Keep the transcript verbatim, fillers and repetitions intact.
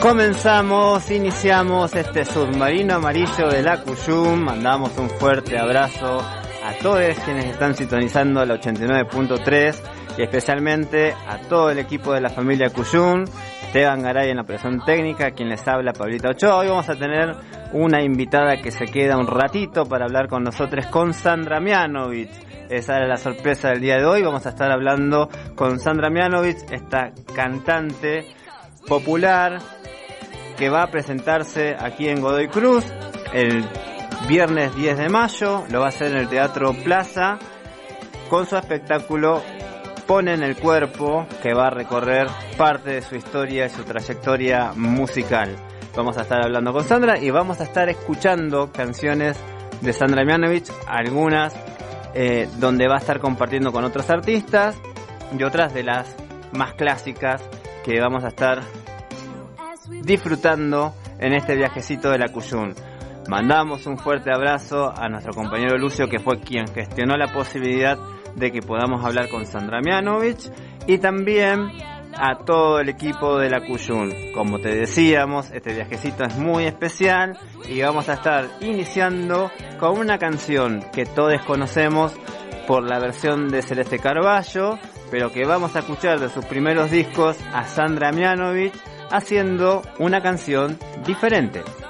Comenzamos, iniciamos este submarino amarillo de la Cuyum. Mandamos un fuerte abrazo a todos quienes están sintonizando el ochenta y nueve punto tres y especialmente a todo el equipo de la familia Cuyum. Esteban Garay en la operación técnica, quien les habla, Pablito Ochoa. Hoy vamos a tener una invitada que se queda un ratito para hablar con nosotros, con Sandra Mianovich. Esa era la sorpresa del día de hoy. Vamos a estar hablando con Sandra Mianovich, esta cantante popular que va a presentarse aquí en Godoy Cruz el viernes diez de mayo. Lo va a hacer en el Teatro Plaza con su espectáculo Ponen el Cuerpo, que va a recorrer parte de su historia y su trayectoria musical. Vamos a estar hablando con Sandra y vamos a estar escuchando canciones de Sandra Mianovich, algunas eh, donde va a estar compartiendo con otros artistas y otras de las más clásicas que vamos a estar disfrutando en este viajecito de la Cuyum. Mandamos un fuerte abrazo a nuestro compañero Lucio, que fue quien gestionó la posibilidad de que podamos hablar con Sandra Mianovich, y también a todo el equipo de la Cuyum. Como te decíamos, este viajecito es muy especial y vamos a estar iniciando con una canción que todos conocemos por la versión de Celeste Carballo, pero que vamos a escuchar de sus primeros discos a Sandra Mianovich haciendo una canción diferente.